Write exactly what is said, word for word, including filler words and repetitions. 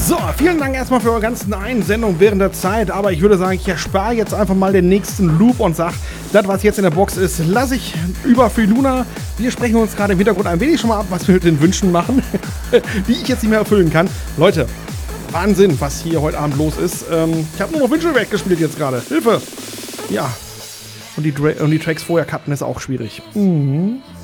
So, vielen Dank erstmal für eure ganzen Einsendungen während der Zeit, aber ich würde sagen, ich erspare jetzt einfach mal den nächsten Loop und sag, das, was jetzt in der Box ist, lasse ich über für Luna. Wir sprechen uns gerade im Hintergrund ein wenig schon mal ab, was wir mit den Wünschen machen, die ich jetzt nicht mehr erfüllen kann. Leute, Wahnsinn, was hier heute Abend los ist. Ähm, ich habe nur noch Wünsche weggespielt jetzt gerade. Hilfe! Ja. Und die, Dra- und die Tracks vorher cutten ist auch schwierig. Mhm.